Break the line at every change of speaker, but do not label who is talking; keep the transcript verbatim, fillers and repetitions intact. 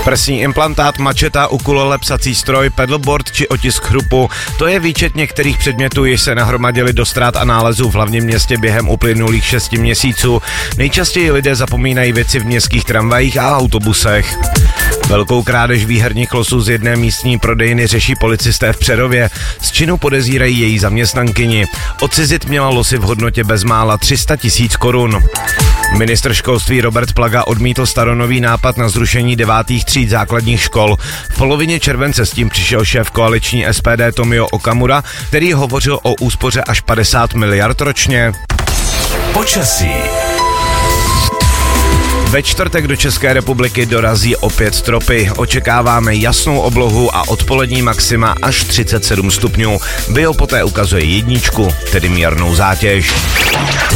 Prsní implantát, mačeta, ukulele, psací stroj, pedalboard či otisk chrupu. To je výčet některých předmětů, jež se nahromadily do ztrát a nálezů v hlavním městě během uplynulých šesti měsíců. Nejčastěji lidé zapomínají věci v městských tramvajích a autobusech. Velkou krádež výherních losů z jedné místní prodejny řeší policisté v Přerově. Z činu podezírají její zaměstnankyni. Odcizit měla losy v hodnotě bezmála tři sta tisíc korun. Ministr školství Robert Plaga odmítl staronový nápad na zrušení devátých tříd základních škol. V polovině července s tím přišel šéf koaliční S P D Tomio Okamura, který hovořil o úspoře až padesát miliard ročně.
Počasí.
Ve čtvrtek do České republiky dorazí opět tropy. Očekáváme jasnou oblohu a odpolední maxima až třicet sedm stupňů. Bio poté ukazuje jedničku, tedy mírnou zátěž.